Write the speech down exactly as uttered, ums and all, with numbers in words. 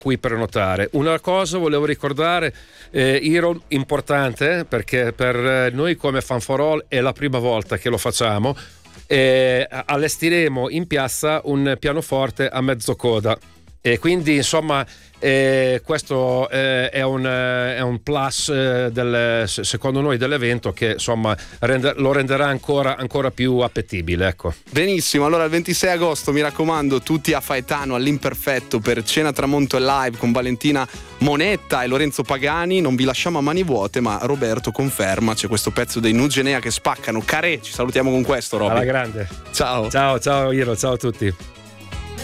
cui prenotare. Una cosa volevo ricordare, eh, Hero, importante, perché per noi come Fun for All è la prima volta che lo facciamo. Eh, allestiremo in piazza un pianoforte a mezzo coda e quindi insomma eh, questo eh, è, un, eh, è un plus eh, del, secondo noi dell'evento, che insomma rende, lo renderà ancora, ancora più appetibile, ecco. Benissimo, allora il ventisei agosto mi raccomando tutti a Faetano all'Imperfetto per Cena Tramonto e Live con Valentina Monetta e Lorenzo Pagani. Non vi lasciamo a mani vuote, ma Roberto conferma, c'è questo pezzo dei Nugenea che spaccano. Carè, ci salutiamo con questo, Robby. Alla grande. Ciao. Ciao, ciao Iro, ciao a tutti.